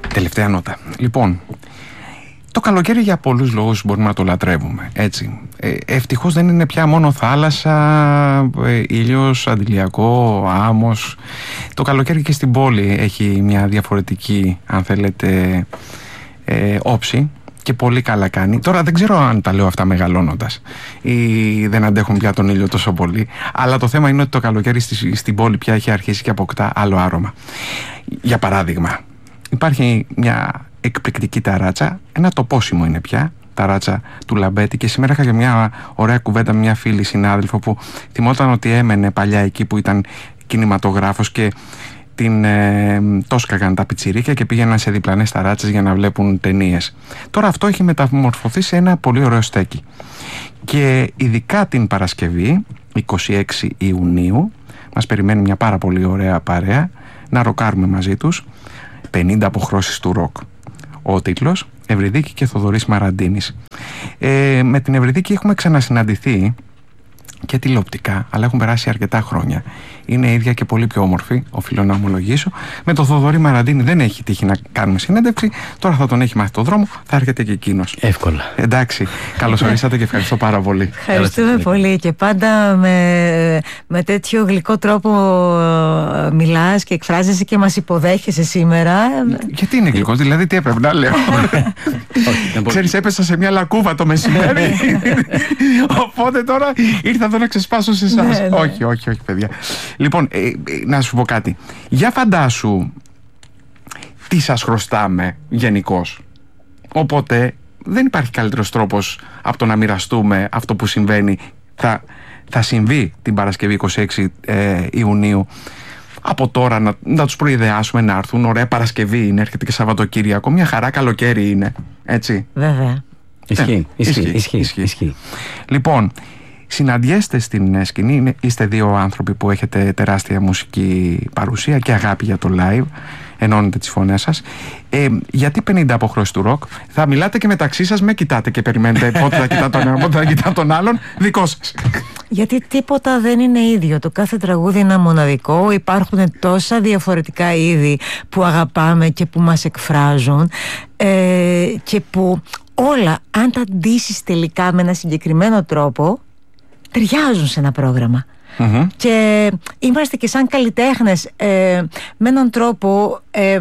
Τελευταία νότα. Λοιπόν, το καλοκαίρι για πολλούς λόγους μπορούμε να το λατρεύουμε, έτσι. Ευτυχώς δεν είναι πια μόνο θάλασσα, ήλιος, αντιλιακό, άμμος. Το καλοκαίρι και στην πόλη έχει μια διαφορετική, αν θέλετε, όψη και πολύ καλά κάνει. Τώρα δεν ξέρω αν τα λέω αυτά μεγαλώνοντας ή δεν αντέχουν πια τον ήλιο τόσο πολύ, αλλά το θέμα είναι ότι το καλοκαίρι στην πόλη πια έχει αρχίσει και αποκτά άλλο άρωμα. Για παράδειγμα, υπάρχει μια εκπληκτική ταράτσα, ένα τοπόσιμο είναι πια, ταράτσα του Λαμπέτη, και σήμερα είχα και μια ωραία κουβέντα με μια φίλη συνάδελφο που θυμόταν ότι έμενε παλιά εκεί που ήταν κινηματογράφος και την τόσκαγαν τα πιτσιρίκια και πήγαιναν σε διπλανές ταράτσες για να βλέπουν ταινίες. Τώρα αυτό έχει μεταμορφωθεί σε ένα πολύ ωραίο στέκι. Και ειδικά την Παρασκευή, 26 Ιουνίου, μας περιμένει μια πάρα πολύ ωραία παρέα να ροκάρουμε μαζί τους 50 αποχρώσεις του ροκ. Ο τίτλος Ευρυδίκη και Θοδωρής Μαραντίνης. Με την Ευρυδίκη έχουμε ξανασυναντηθεί και τηλεοπτικά, αλλά έχουν περάσει αρκετά χρόνια. Είναι ίδια και πολύ πιο όμορφη, οφείλω να ομολογήσω. Με τον Θοδωρή Μαραντίνη δεν έχει τύχει να κάνουμε συνέντευξη. Τώρα θα τον έχει μάθει το δρόμο, θα έρχεται και εκείνος. Εύκολα. Εντάξει. Καλώς ορίσατε και ευχαριστώ πάρα πολύ. Ευχαριστούμε πολύ και πάντα με τέτοιο γλυκό τρόπο μιλάς και εκφράζεσαι και μας υποδέχεσαι σήμερα. Γιατί είναι γλυκός, δηλαδή τι έπρεπε να λέω? Ξέρεις, έπεσα σε μια λακκούβα το μεσημέρι. Οπότε τώρα ήρθα εδώ να ξεσπάσω σε εσάς. Όχι, παιδιά. Λοιπόν, να σου πω κάτι. Για φαντάσου τι σας χρωστάμε γενικώς. Οπότε δεν υπάρχει καλύτερος τρόπος από το να μοιραστούμε αυτό που συμβαίνει. Θα συμβεί την Παρασκευή 26 Ιουνίου. Από τώρα να τους προειδεάσουμε να έρθουν. Ωραία Παρασκευή είναι, έρχεται και Σαββατοκύριακο. Μια χαρά καλοκαίρι είναι, έτσι. Βέβαια. Ισχύει. Λοιπόν, συναντιέστε στην σκηνή, είστε δύο άνθρωποι που έχετε τεράστια μουσική παρουσία και αγάπη για το live, ενώνετε τις φωνές σας. Γιατί 50 αποχρώσεις του ροκ? Θα μιλάτε και μεταξύ σας, με κοιτάτε και περιμένετε πότε θα κοιτά τον ένα, πότε θα κοιτά τον άλλον, δικό σας. Γιατί τίποτα δεν είναι ίδιο, το κάθε τραγούδι είναι μοναδικό, υπάρχουν τόσα διαφορετικά είδη που αγαπάμε και που μας εκφράζουν, και που όλα, αν τα ντύσεις τελικά με ένα συγκεκριμένο τρόπο, ταιριάζουν σε ένα πρόγραμμα. Και είμαστε και σαν καλλιτέχνες με έναν τρόπο,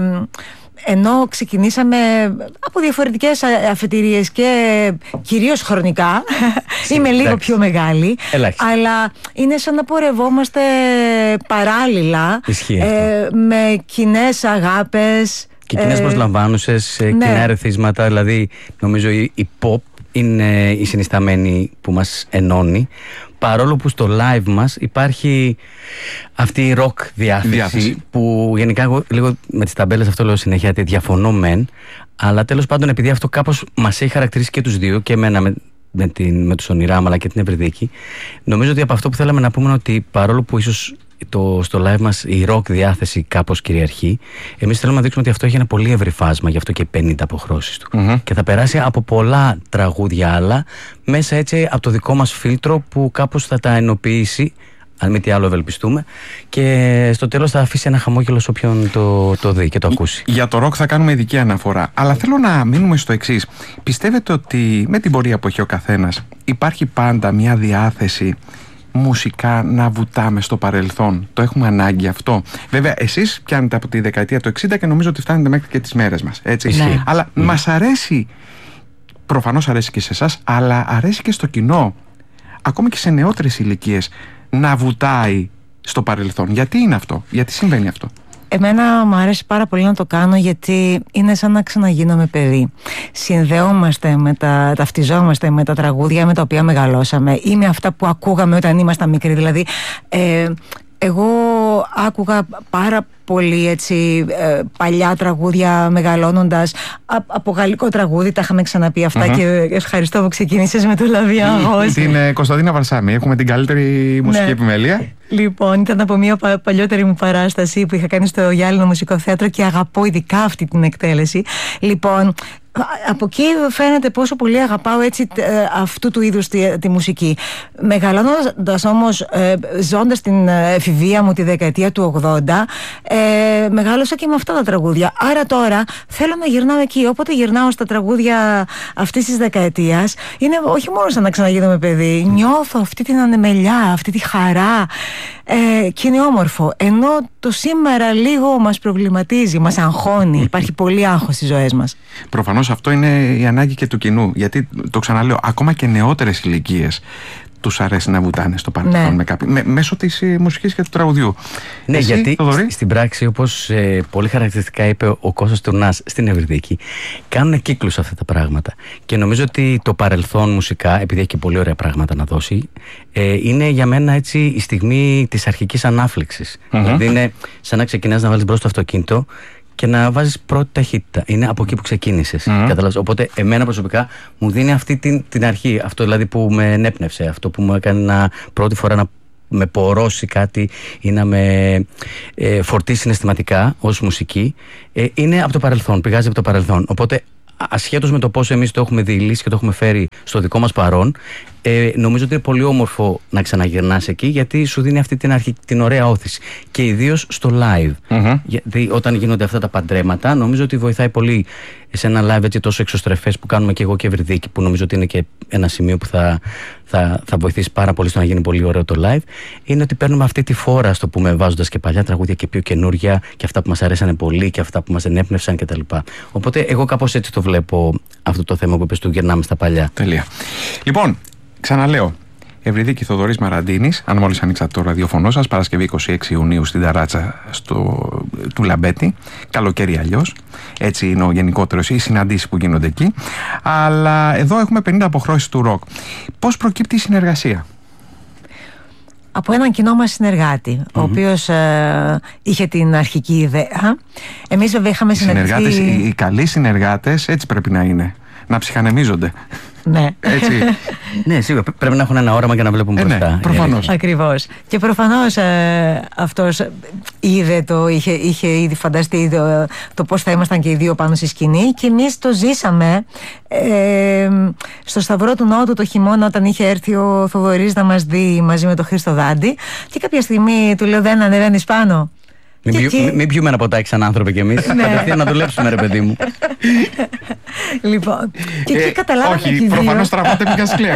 ενώ ξεκινήσαμε από διαφορετικές αφετηρίες και κυρίως χρονικά, είμαι λίγο πιο μεγάλη, αλλά είναι σαν να πορευόμαστε παράλληλα, με κοινές αγάπες και κοινές προσλαμβάνουσες, κοινά ερεθίσματα. Δηλαδή νομίζω η pop είναι η συνισταμένη που μας ενώνει, παρόλο που στο live μας υπάρχει αυτή η rock διάθεση που γενικά εγώ λίγο με τις ταμπέλες αυτό λέω συνέχεια, ότι διαφωνώ μεν, αλλά τέλος πάντων επειδή αυτό κάπως μας έχει χαρακτηρίσει και τους δύο, και εμένα με τους Ονειράμ αλλά και την Ευρυδίκη, νομίζω ότι από αυτό που θέλαμε να πούμε είναι ότι παρόλο που ίσως στο live μας η rock διάθεση κάπως κυριαρχεί, εμείς θέλουμε να δείξουμε ότι αυτό έχει ένα πολύ ευρύ φάσμα, γι' αυτό και 50 αποχρώσεις του. Και θα περάσει από πολλά τραγούδια άλλα, μέσα έτσι από το δικό μας φίλτρο που κάπως θα τα ενοποιήσει, αν μη τι άλλο ευελπιστούμε, και στο τέλος θα αφήσει ένα χαμόγελο σε όποιον το δει και το ακούσει. Για το rock θα κάνουμε ειδική αναφορά, αλλά θέλω να μείνουμε στο εξής. Πιστεύετε ότι με την πορεία που έχει ο καθένας υπάρχει πάντα μια διάθεση μουσικά να βουτάμε στο παρελθόν? Το έχουμε ανάγκη αυτό? Βέβαια εσείς πιάνετε από τη δεκαετία του 60 και νομίζω ότι φτάνετε μέχρι και τις μέρες μας, έτσι. Ναι. Αλλά μας αρέσει, προφανώς αρέσει και σε εσάς, αλλά αρέσει και στο κοινό, ακόμη και σε νεότερες ηλικίες, να βουτάει στο παρελθόν. Γιατί είναι αυτό? Γιατί συμβαίνει αυτό? Εμένα μου αρέσει πάρα πολύ να το κάνω, γιατί είναι σαν να ξαναγίνομαι παιδί. Συνδεόμαστε ταυτιζόμαστε με τα τραγούδια με τα οποία μεγαλώσαμε ή με αυτά που ακούγαμε όταν ήμασταν μικροί. Δηλαδή, εγώ άκουγα πάρα πολύ έτσι, παλιά τραγούδια μεγαλώνοντας, από γαλλικό τραγούδι, τα είχαμε ξαναπεί αυτά, και ευχαριστώ που ξεκίνησες με το Λαβιάγος. Την Κωνσταντίνα Βαρσάμι, έχουμε την καλύτερη μουσική επιμέλεια. Λοιπόν, ήταν από μια παλιότερη μου παράσταση που είχα κάνει στο Γυάλινο Μουσικό Θέατρο και αγαπώ ειδικά αυτή την εκτέλεση. Λοιπόν, από εκεί φαίνεται πόσο πολύ αγαπάω έτσι αυτού του είδους τη μουσική. Μεγαλώνοντας όμως, ζώντας την εφηβεία μου τη δεκαετία του 80, μεγάλωσα και με αυτά τα τραγούδια. Άρα τώρα θέλω να γυρνάω εκεί. Όποτε γυρνάω στα τραγούδια αυτής της δεκαετίας, είναι όχι μόνο σαν να ξαναγίνομαι παιδί. Νιώθω αυτή την ανεμελιά, αυτή τη χαρά, και είναι όμορφο. Ενώ το σήμερα λίγο μας προβληματίζει, μας αγχώνει. Υπάρχει πολύ άγχος στις ζωές μας. Προφανώς αυτό είναι η ανάγκη και του κοινού. Γιατί το ξαναλέω, ακόμα και νεότερες ηλικίες τους αρέσει να βουτάνε στο παρελθόν, ναι, μέσω της μουσικής και του τραγουδιού. Ναι, εσύ, γιατί στην πράξη, όπως πολύ χαρακτηριστικά είπε ο Κώστας Τουρνάς στην Ευρυδίκη, κάνουν κύκλους αυτά τα πράγματα. Και νομίζω ότι το παρελθόν μουσικά, επειδή έχει και πολύ ωραία πράγματα να δώσει, είναι για μένα έτσι η στιγμή της αρχικής ανάφλεξης. Δηλαδή είναι σαν να ξεκινάς να βάλεις μπρος το αυτοκίνητο και να βάζεις πρώτη ταχύτητα. Είναι από εκεί που ξεκίνησες. Οπότε, εμένα προσωπικά μου δίνει αυτή την αρχή. Αυτό δηλαδή που με ενέπνευσε, αυτό που μου έκανε πρώτη φορά να με πορώσει κάτι ή να με φορτίσει συναισθηματικά ως μουσική. Είναι από το παρελθόν, πηγάζει από το παρελθόν. Οπότε, ασχέτως με το πόσο εμείς το έχουμε διηλύσει και το έχουμε φέρει στο δικό μας παρόν, νομίζω ότι είναι πολύ όμορφο να ξαναγυρνάς εκεί, γιατί σου δίνει αυτή την αρχή, την ωραία όθηση. Και ιδίως στο live. Γιατί όταν γίνονται αυτά τα παντρέματα, νομίζω ότι βοηθάει πολύ σε ένα live έτσι τόσο εξωστρεφές που κάνουμε και εγώ και Ευρυδίκη, που νομίζω ότι είναι και ένα σημείο που θα βοηθήσει πάρα πολύ στο να γίνει πολύ ωραίο το live. Είναι ότι παίρνουμε αυτή τη φόρα, στο πούμε, βάζοντας και παλιά τραγούδια και πιο καινούρια, και αυτά που μας αρέσανε πολύ και αυτά που μας ενέπνευσαν κτλ. Οπότε εγώ κάπως έτσι το βλέπω αυτό το θέμα που είπες του γυρνάμε στα παλιά. Τέλεια. Λοιπόν, ξαναλέω, Ευρυδίκη Θοδωρής Μαραντίνης, αν μόλις ανοίξατε το ραδιοφωνό σας, Παρασκευή 26 Ιουνίου στην Ταράτσα του Λαμπέτη. Καλοκαίρι αλλιώς. Έτσι είναι ο γενικότερος, οι συναντήσεις που γίνονται εκεί. Αλλά εδώ έχουμε 50 αποχρώσεις του ροκ. Πώς προκύπτει η συνεργασία? Από έναν κοινό μας συνεργάτη, ο οποίος είχε την αρχική ιδέα. Εμείς βέβαια είχαμε συνεργαστεί. Οι καλοί συνεργάτες έτσι πρέπει να είναι. Να ψυχανεμίζονται. Ναι. Έτσι. Ναι, σίγουρα. Πρέπει να έχουν ένα όραμα για να βλέπουν μπροστά. Ναι, προφανώς. Ακριβώς. Και προφανώς αυτός είχε ήδη φανταστεί το πώς θα ήμασταν και οι δύο πάνω στη σκηνή, και εμείς το ζήσαμε στο Σταυρό του Νότου το χειμώνα, όταν είχε έρθει ο Θοδωρής να μας δει μαζί με τον Χρήστο Δάντη, και κάποια στιγμή του λέω: δεν ανεβαίνεις πάνω? Μην πιούμε ένα ποτάκι σαν άνθρωποι κι εμείς. Κατευθείαν να δουλέψουμε, ρε παιδί μου. Λοιπόν, και εκεί καταλάβαμε. Όχι, προφανώς τραβάτε πικασκλαίο.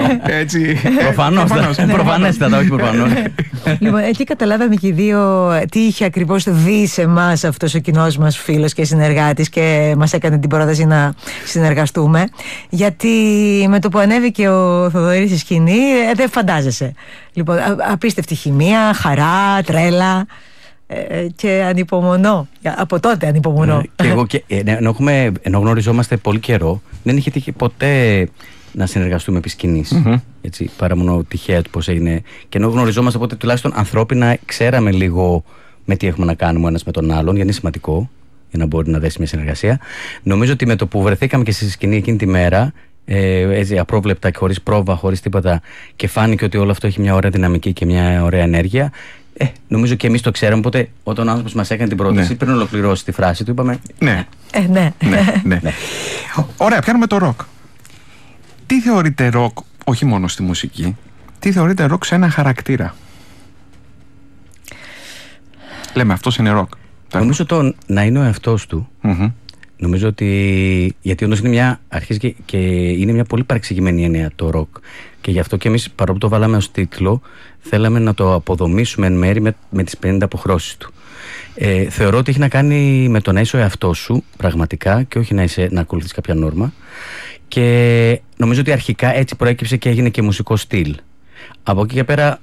Προφανέστατα, όχι προφανώς. Λοιπόν, εκεί καταλάβαμε και οι δύο τι είχε ακριβώς δει σε εμάς αυτός ο κοινός μας φίλος και συνεργάτης, και μας έκανε την πρόταση να συνεργαστούμε. Γιατί με το που ανέβηκε ο Θοδωρής στη σκηνή, δεν φαντάζεσαι. Λοιπόν, απίστευτη χημεία, χαρά, τρέλα. Και ανυπομονώ. Από τότε ανυπομονώ. Και εγώ, ενώ γνωριζόμαστε πολύ καιρό, δεν είχε τύχει ποτέ να συνεργαστούμε επί σκηνής. Έτσι, παρά μόνο τυχαία του πώς έγινε. Και ενώ γνωριζόμαστε, οπότε τουλάχιστον ανθρώπινα ξέραμε λίγο με τι έχουμε να κάνουμε ο ένας με τον άλλον, γιατί είναι σημαντικό για να μπορεί να δέσει μια συνεργασία. Νομίζω ότι με το που βρεθήκαμε και στη σκηνή εκείνη τη μέρα, έτσι απρόβλεπτα και χωρίς πρόβα, χωρίς τίποτα, και φάνηκε ότι όλο αυτό έχει μια ωραία δυναμική και μια ωραία ενέργεια. Νομίζω και εμείς το ξέραμε. Οπότε όταν ο άνθρωπος μας έκανε την πρόταση, πριν ολοκληρώσει τη φράση του, είπαμε ναι. Ναι. Ωραία, πιάνουμε το ροκ. Τι θεωρείτε ροκ, όχι μόνο στη μουσική, τι θεωρείτε ροκ σε ένα χαρακτήρα? Λέμε αυτός είναι ροκ. Νομίζω το να είναι ο εαυτός του. Νομίζω ότι, γιατί όντως είναι μια, αρχίζει και είναι μια πολύ παρεξηγημένη έννοια το ροκ. Και γι' αυτό και εμείς, παρόλο που το βάλαμε ως τίτλο, θέλαμε να το αποδομήσουμε εν μέρη με τις 50 αποχρώσεις του. Θεωρώ ότι έχει να κάνει με το να είσαι ο εαυτός σου πραγματικά, και όχι να ακολουθείς κάποια νόρμα. Και νομίζω ότι αρχικά έτσι προέκυψε και έγινε και μουσικό στυλ. Από εκεί και πέρα,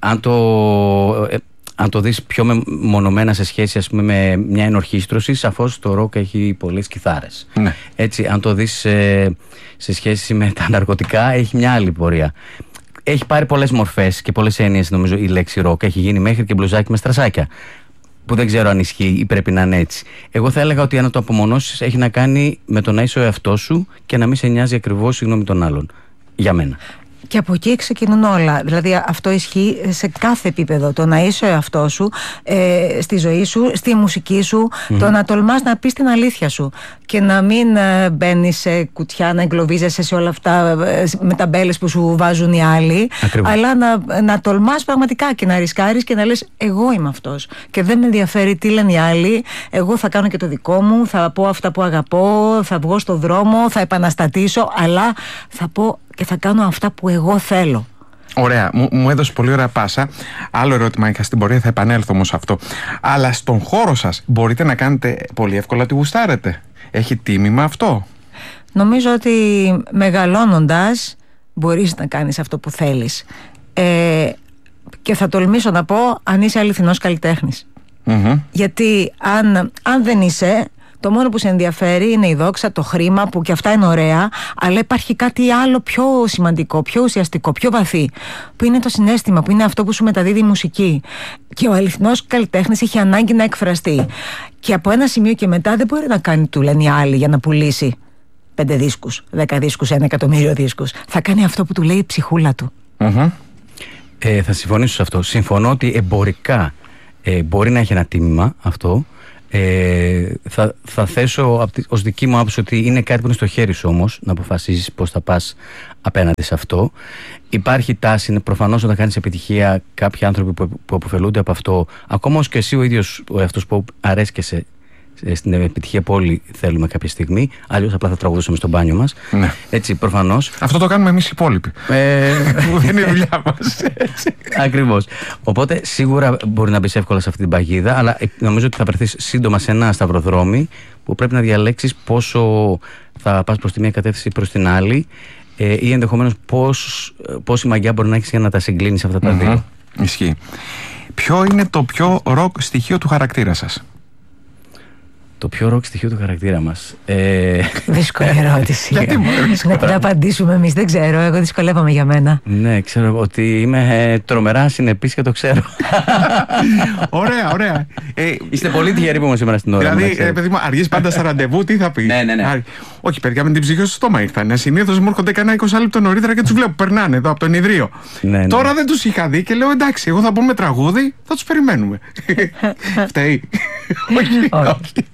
αν το δεις πιο μονομένα σε σχέση, ας πούμε, με μια ενορχήστρωση, σαφώς το ροκ έχει πολλές κιθάρες. Ναι. Έτσι, αν το δεις σε σχέση με τα ναρκωτικά, έχει μια άλλη πορεία. Έχει πάρει πολλές μορφές και πολλές έννοιες, νομίζω, η λέξη ροκ. Έχει γίνει μέχρι και μπλουζάκι με στρασάκια, που δεν ξέρω αν ισχύει ή πρέπει να είναι έτσι. Εγώ θα έλεγα ότι αν το απομονώσεις, έχει να κάνει με το να είσαι ο εαυτός σου και να μην σε νοιάζει ακριβώς η γνώμη των άλλων. Για μένα. Και από εκεί ξεκινούν όλα. Δηλαδή αυτό ισχύει σε κάθε επίπεδο. Το να είσαι ο εαυτός σου, στη ζωή σου, στη μουσική σου, το να τολμάς να πεις την αλήθεια σου και να μην μπαίνεις σε κουτιά, να εγκλωβίζεσαι σε όλα αυτά με ταμπέλες που σου βάζουν οι άλλοι. Ακριβώς. Αλλά να τολμάς πραγματικά και να ρισκάρεις και να λες εγώ είμαι αυτός και δεν με ενδιαφέρει τι λένε οι άλλοι, εγώ θα κάνω και το δικό μου, θα πω αυτά που αγαπώ, θα βγω στο δρόμο, θα επαναστατήσω, αλλά θα πω και θα κάνω αυτά που εγώ θέλω. Ωραία, μου έδωσε πολύ ωραία πάσα. Άλλο ερώτημα είχα στην πορεία, θα επανέλθω όμως σε αυτό. Αλλά στον χώρο σας μπορείτε να κάνετε πολύ εύκολα ότι γουστάρετε. Έχει τίμημα αυτό? Νομίζω ότι μεγαλώνοντας μπορείς να κάνεις αυτό που θέλεις. Και θα τολμήσω να πω αν είσαι αληθινός καλλιτέχνης. Γιατί αν δεν είσαι, το μόνο που σε ενδιαφέρει είναι η δόξα, το χρήμα, που και αυτά είναι ωραία, αλλά υπάρχει κάτι άλλο πιο σημαντικό, πιο ουσιαστικό, πιο βαθύ, που είναι το συναίσθημα, που είναι αυτό που σου μεταδίδει η μουσική. Και ο αληθινός καλλιτέχνης έχει ανάγκη να εκφραστεί. Και από ένα σημείο και μετά δεν μπορεί να κάνει του λένε οι άλλοι για να πουλήσει 5 δίσκους, 10 δίσκους, 1 εκατομμύριο δίσκους. Θα κάνει αυτό που του λέει η ψυχούλα του. Θα συμφωνήσω σε αυτό. Συμφωνώ ότι εμπορικά μπορεί να έχει ένα τίμημα αυτό. Θα θέσω ως δική μου άποψη ότι είναι κάτι που είναι στο χέρι σου όμως να αποφασίζεις πώς θα πας απέναντι σε αυτό. Υπάρχει τάση, είναι προφανώς όταν κάνεις επιτυχία κάποιοι άνθρωποι που αποφελούνται από αυτό, ακόμα ως και εσύ ο ίδιος ο εαυτός που αρέσκεσαι στην επιτυχία που όλοι θέλουμε κάποια στιγμή, αλλιώς απλά θα τραγουδούσαμε στο μπάνιο μας. Ναι. Έτσι, προφανώς. Αυτό το κάνουμε εμείς οι υπόλοιποι. Που δεν είναι η δουλειά μας. Ακριβώς. Οπότε σίγουρα μπορεί να μπεις εύκολα σε αυτή την παγίδα, αλλά νομίζω ότι θα βρεθείς σύντομα σε ένα σταυροδρόμι που πρέπει να διαλέξεις πόσο θα πας προς τη μία κατεύθυνση ή προς την άλλη, ή ενδεχομένως πόση μαγιά μπορεί να έχεις για να τα συγκλίνεις αυτά τα δύο. Ισχύει. Ποιο είναι το πιο ροκ στοιχείο του χαρακτήρα σας? Το πιο ροκ στοιχείο του χαρακτήρα μας. Δύσκολη ερώτηση. Γιατί μου να την απαντήσουμε εμείς, δεν ξέρω. Εγώ δυσκολεύομαι για μένα. Ναι, ξέρω ότι είμαι τρομερά συνεπής και το ξέρω. Ωραία, ωραία. Είστε πολύ τυχεροί που είμαι σήμερα στην ώρα. Δηλαδή, παιδί μου, αργείς πάντα στα ραντεβού, τι θα πει? Ναι. Όχι, παιδιά, με την ψυχή στο στόμα ήρθαν. Συνήθως μου έρχονται κανένα 20 λεπτό νωρίτερα και τους βλέπω περνάνε εδώ από τον Ιδρύο. Ναι. Τώρα δεν τους είχα δει και λέω εντάξει, εγώ θα πούμε τραγούδι, θα τους περιμένουμε. Φταίει? Όχι.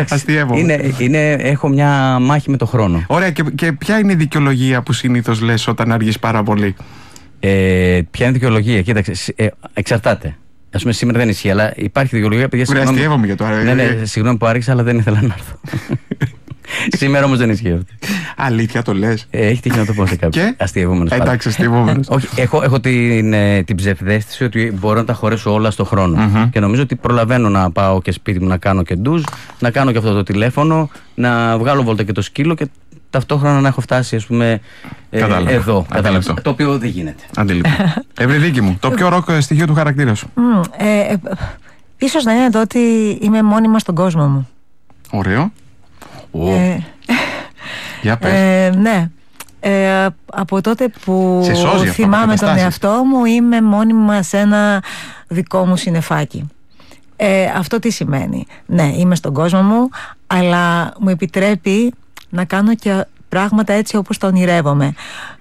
Έχω μια μάχη με το χρόνο. Ωραία, και ποια είναι η δικαιολογία που συνήθως λες όταν αργείς πάρα πολύ? Ποια είναι η δικαιολογία? Κοίταξε, εξαρτάται. Ας πούμε σήμερα δεν ισχύει, αλλά υπάρχει δικαιολογία. Αστειεύομαι για το Ναι, συγγνώμη που άργησα, αλλά δεν ήθελα να έρθω. Σήμερα όμως δεν ισχύει αυτό. Αλήθεια το λες? Έχει τύχει να το πω σε κάποιον. Αστειευόμενος. Εντάξει, αστειευόμενος. Όχι, έχω την ψευδαίσθηση ότι μπορώ να τα χωρέσω όλα στο χρόνο. Και νομίζω ότι προλαβαίνω να πάω και σπίτι μου να κάνω και ντουζ, να κάνω και αυτό το τηλέφωνο, να βγάλω βόλτα και το σκύλο και ταυτόχρονα να έχω φτάσει, ας πούμε, εδώ. Κατάλαβα. Το οποίο δεν γίνεται. Αντιλήπτο. Ευρυδίκη μου, το πιο ροκ στοιχείο του χαρακτήρα σου? Ίσως να είναι το ότι είμαι μόνιμα στον κόσμο μου. Ωραίο. Για πες. Ναι. Από τότε που θυμάμαι τον καταστάσεις. εαυτό μου, είμαι μόνιμα σε ένα δικό μου συννεφάκι. Αυτό τι σημαίνει? Ναι, είμαι στον κόσμο μου, αλλά μου επιτρέπει να κάνω και πράγματα έτσι όπως τα ονειρεύομαι.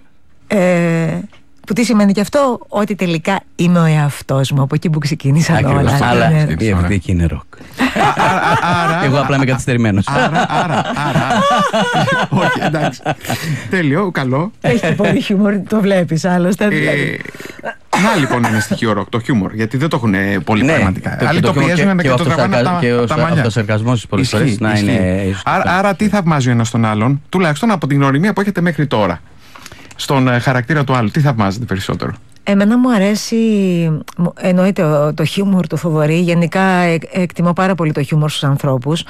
Που τι σημαίνει και αυτό? Ότι τελικά είμαι ο εαυτός μου. Από εκεί που ξεκίνησαν όλα. Αλλά η Ευδίκη είναι ροκ. Εγώ απλά είμαι καθυστερημένος. Άρα. Όχι, εντάξει. Τέλειο, καλό. Έχει πολύ χιούμορ, το βλέπεις άλλωστε. Να λοιπόν ένα στοιχείο ροκ, το χιούμορ. Γιατί δεν το έχουν πολύ πραγματικά. Άλλοι το πιέζουν και το τραβάνε τα μαλλιά. Και ο αυτοσαρκασμός πολλές φορές να είναι. Άρα τι θαυμάζει ο ένας τον άλλον, τουλάχιστον από την γνωριμία που έχετε μέχρι τώρα, στον χαρακτήρα του άλλου? Τι θαυμάζετε περισσότερο? Εμένα μου αρέσει, εννοείται το χιούμορ του Θοδωρή. Γενικά εκτιμώ πάρα πολύ το χιούμορ στους ανθρώπους.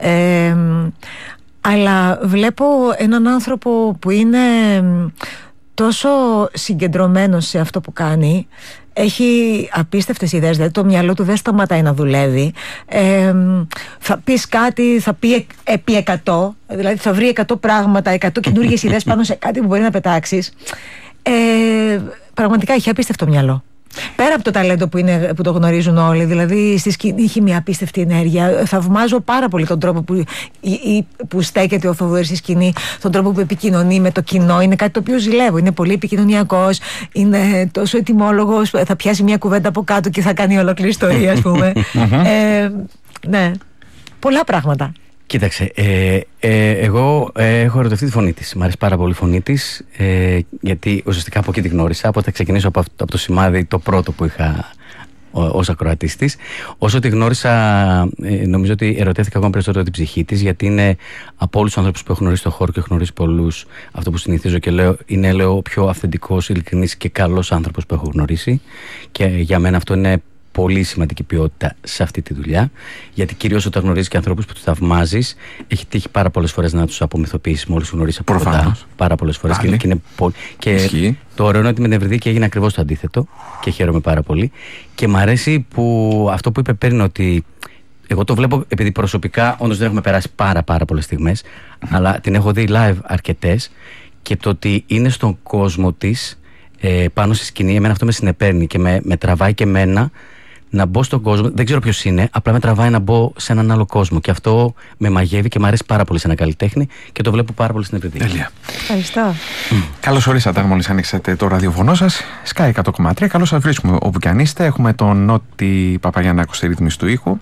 Αλλά βλέπω έναν άνθρωπο που είναι τόσο συγκεντρωμένος σε αυτό που κάνει. Έχει απίστευτες ιδέες, δηλαδή το μυαλό του δεν σταματάει να δουλεύει. Θα πεις κάτι, θα πει επί 100, δηλαδή θα βρει 100 πράγματα, 100 καινούργιες ιδέες πάνω σε κάτι που μπορεί να πετάξεις. Πραγματικά έχει απίστευτο μυαλό. Πέρα από το ταλέντο που το γνωρίζουν όλοι, δηλαδή στη σκηνή έχει μια απίστευτη ενέργεια. Θαυμάζω πάρα πολύ τον τρόπο που στέκεται ο Θοδωρής στη σκηνή, τον τρόπο που επικοινωνεί με το κοινό. Είναι κάτι το οποίο ζηλεύω. Είναι πολύ επικοινωνιακός, είναι τόσο ετοιμόλογος, θα πιάσει μια κουβέντα από κάτω και θα κάνει ολόκληρη ιστορία, ας πούμε. Ναι, πολλά πράγματα. Κοίταξε, εγώ έχω ερωτευτεί τη φωνή της. Μ' αρέσει πάρα πολύ η φωνή της, γιατί ουσιαστικά από εκεί τη γνώρισα. Οπότε θα ξεκινήσω από το σημάδι το πρώτο που είχα ως ακροατής της. Όσο τη γνώρισα, νομίζω ότι ερωτήθηκα ακόμα περισσότερο την ψυχή της, γιατί είναι από όλους τους ανθρώπους που έχω γνωρίσει στον χώρο και έχω γνωρίσει πολλούς, αυτό που συνηθίζω και λέω, είναι ο πιο αυθεντικός, ειλικρινής και καλός άνθρωπος που έχω γνωρίσει. Και για μένα αυτό είναι πολύ σημαντική ποιότητα σε αυτή τη δουλειά, γιατί κυρίως όταν γνωρίζεις και ανθρώπους που τους θαυμάζεις, έχει τύχει πάρα πολλές φορές να τους απομυθοποιήσεις μόλις γνωρίζεις από κοντά. Πάρα πολλές φορές. Και το ωραίο είναι ότι με την Ευρυδίκη έγινε ακριβώς το αντίθετο και χαίρομαι πάρα πολύ. Και μου αρέσει που αυτό που είπε πριν, ότι εγώ το βλέπω, επειδή προσωπικά όντως δεν έχουμε περάσει πάρα πολλές στιγμές, αλλά την έχω δει live αρκετές, και το ότι είναι στον κόσμο της, πάνω στη σκηνή, εμένα αυτό με συνεπέρνει και με τραβάει και εμένα να μπω στον κόσμο. Δεν ξέρω ποιος είναι, απλά με τραβάει να μπω σε έναν άλλο κόσμο. Και αυτό με μαγεύει και μου αρέσει πάρα πολύ σε ένα καλλιτέχνη και το βλέπω πάρα πολύ στην Ευρυδίκη. Τέλεια. Ευχαριστώ. Καλώς ορίσατε, μόλις ανοίξατε το ραδιοφωνό σας. Sky 100,3. Καλώς σας βρίσκουμε όπου κι αν είστε. Έχουμε τον Νότι Παπαγιαννάκο στη ρύθμιση του ήχου.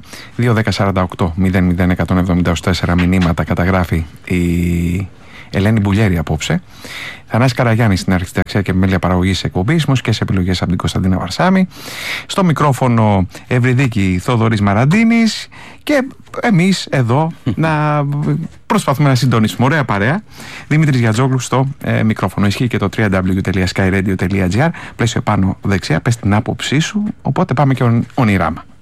2-10-48-001-174 μηνύματα καταγράφει η Ελένη Μπουλιέρη απόψε. Θανάση Καραγιάννη στην αρχιτεκτονική και επιμέλεια παραγωγής εκπομπής, μουσικές επιλογές από την Κωνσταντίνα Βαρσάμη. Στο μικρόφωνο Ευρυδίκη Θοδωρής Μαραντίνης. Και εμείς εδώ να προσπαθούμε να συντονίσουμε. Ωραία παρέα. Δημήτρης Γιατζόγλου στο μικρόφωνο. Ισχύει και το www.skyradio.gr. Πλαίσιο πάνω δεξιά. Πες την άποψή σου. Οπότε πάμε και ονειράμα.